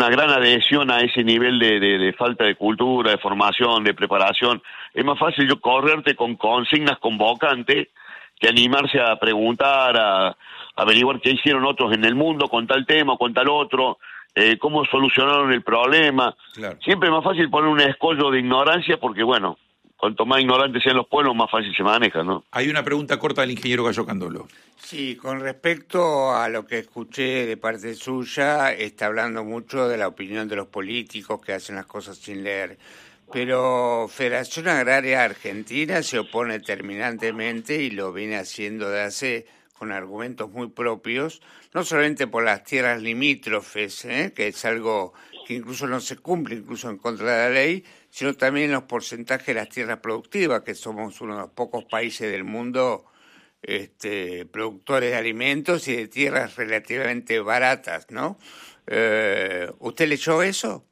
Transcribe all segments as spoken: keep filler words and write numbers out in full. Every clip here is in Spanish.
una gran adhesión a ese nivel de, de, de falta de cultura, de formación, de preparación. Es más fácil yo correrte con consignas convocantes que animarse a preguntar, a, a averiguar qué hicieron otros en el mundo con tal tema o con tal otro, eh, cómo solucionaron el problema. Claro. Siempre es más fácil poner un escollo de ignorancia porque, bueno, cuanto más ignorantes sean los pueblos, más fácil se maneja, ¿no? Hay una pregunta corta del ingeniero Gallo Candolo. Sí, con respecto a lo que escuché de parte suya, está hablando mucho de la opinión de los políticos que hacen las cosas sin leer. Pero Federación Agraria Argentina se opone terminantemente y lo viene haciendo de hace con argumentos muy propios, no solamente por las tierras limítrofes, ¿eh? que es algo que incluso no se cumple, incluso en contra de la ley, sino también los porcentajes de las tierras productivas, que somos uno de los pocos países del mundo este, productores de alimentos y de tierras relativamente baratas, ¿no? Eh, ¿Usted leyó eso?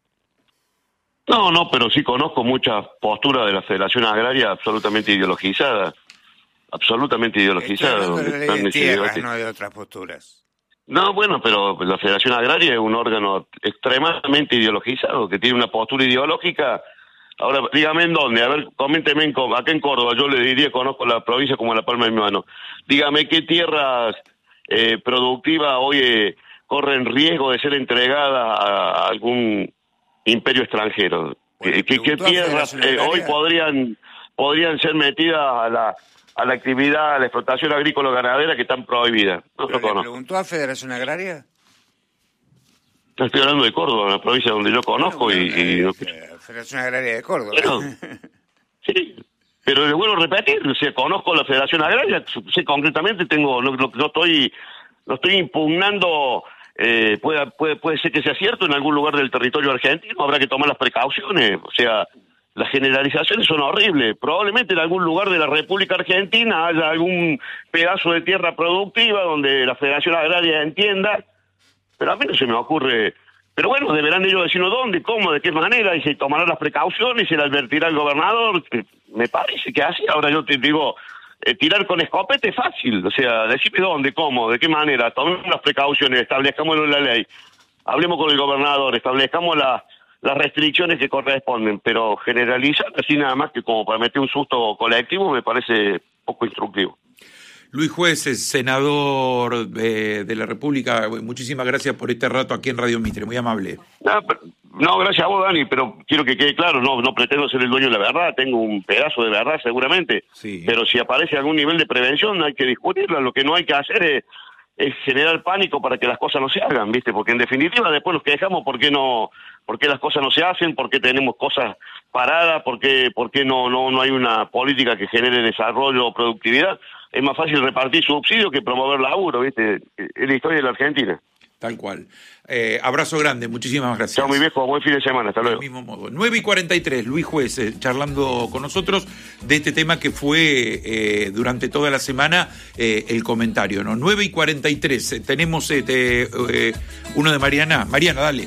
No, no, pero sí conozco muchas posturas de la Federación Agraria absolutamente ideologizadas, absolutamente ideologizadas. Estoy hablando de la ley de tierras, no de otras posturas. No, bueno, pero la Federación Agraria es un órgano extremadamente ideologizado, que tiene una postura ideológica. Ahora, dígame en dónde, a ver, coménteme, en, acá en Córdoba, yo le diría, conozco la provincia como la palma de mi mano. Dígame qué tierras eh, productivas hoy eh, corren riesgo de ser entregadas a algún imperio extranjero. Bueno, ¿Qué, qué tierras eh, hoy podrían podrían ser metidas a la a la actividad, a la explotación agrícola ganadera que están prohibidas? No lo conozco. ¿Le preguntó a Federación Agraria? No, estoy hablando de Córdoba, una provincia donde yo conozco. Bueno, bueno, y... y... Eh, Federación Agraria de Córdoba. Bueno, sí, pero le vuelvo a repetir, o sea, conozco la Federación Agraria, sé concretamente, tengo, no, no, no estoy no estoy impugnando, eh, puede, puede, puede ser que sea cierto en algún lugar del territorio argentino, habrá que tomar las precauciones, o sea, las generalizaciones son horribles. Probablemente en algún lugar de la República Argentina haya algún pedazo de tierra productiva donde la Federación Agraria entienda, pero a mí no se me ocurre. Pero bueno, deberán ellos decirnos dónde, cómo, de qué manera, y se tomarán las precauciones, y se le advertirá al gobernador. Me parece que así. Ahora yo te digo, eh, tirar con escopete es fácil, o sea, decirme dónde, cómo, de qué manera, tomemos las precauciones, establezcámoslo en la ley, hablemos con el gobernador, establezcamos la... las restricciones que corresponden, pero generalizar así nada más que como para meter un susto colectivo me parece poco instructivo. Luis Jueces, senador de, de la República, muchísimas gracias por este rato aquí en Radio Mitre, muy amable. No, pero, no, gracias a vos, Dani, pero quiero que quede claro, no, no pretendo ser el dueño de la verdad, tengo un pedazo de verdad seguramente, sí. Pero si aparece algún nivel de prevención hay que discutirla, lo que no hay que hacer es, es generar pánico para que las cosas no se hagan, ¿viste? Porque en definitiva después nos quejamos por qué no, por qué las cosas no se hacen, por qué tenemos cosas paradas, por qué, por qué no, no, no hay una política que genere desarrollo o productividad. Es más fácil repartir subsidios que promover laburo, ¿viste? Es la historia de la Argentina. Tal cual. Eh, abrazo grande, muchísimas gracias. Chao, mi viejo, buen fin de semana, hasta luego. Del mismo modo. nueve y cuarenta y tres, Luis Jueces, charlando con nosotros de este tema que fue eh, durante toda la semana eh, el comentario, ¿no? nueve y cuarenta y tres, eh, tenemos este, eh, uno de Mariana. Mariana, dale.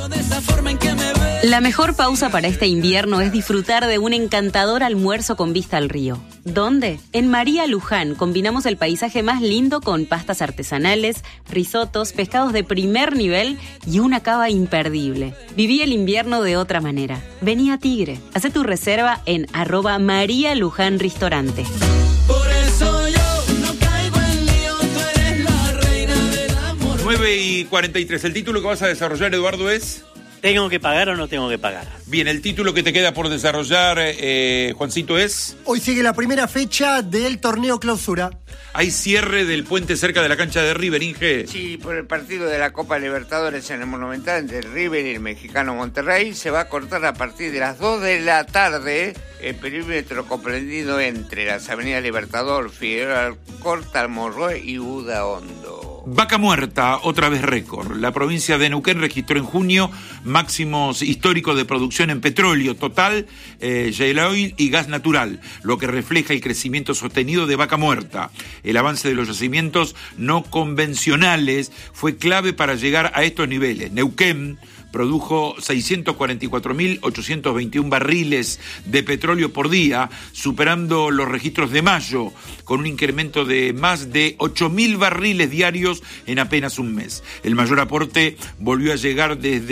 La mejor pausa para este invierno es disfrutar de un encantador almuerzo con vista al río. ¿Dónde? En María Luján combinamos el paisaje más lindo con pastas artesanales, risotos, pescados de primer nivel y una cava imperdible. Viví el invierno de otra manera. Vení a Tigre. Hacé tu reserva en arroba María Luján Ristorante. Por eso yo no caigo en lío, tú eres la reina del amor. nueve y cuarenta y tres, el título que vas a desarrollar, Eduardo, es... ¿Tengo que pagar o no tengo que pagar? Bien, el título que te queda por desarrollar, eh, Juancito, es... Hoy sigue la primera fecha del torneo clausura. Hay cierre del puente cerca de la cancha de River, Inge. Sí, por el partido de la Copa Libertadores en el Monumental entre River y el mexicano Monterrey se va a cortar a partir de las dos de la tarde el perímetro comprendido entre las avenidas Libertador, Figueroa Alcorta, Monroe y Udaondo. Vaca muerta, otra vez récord. La provincia de Neuquén registró en junio máximos históricos de producción en petróleo total, eh, shale oil y gas natural, lo que refleja el crecimiento sostenido de Vaca Muerta. El avance de los yacimientos no convencionales fue clave para llegar a estos niveles. Neuquén produjo seiscientos cuarenta y cuatro mil ochocientos veintiún barriles de petróleo por día, superando los registros de mayo, con un incremento de más de ocho mil barriles diarios en apenas un mes. El mayor aporte volvió a llegar desde